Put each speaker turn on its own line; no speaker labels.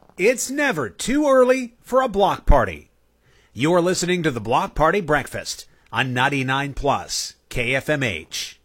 It's never too early for a block party. You're listening to the Block Party Breakfast on 99 Plus KFMH.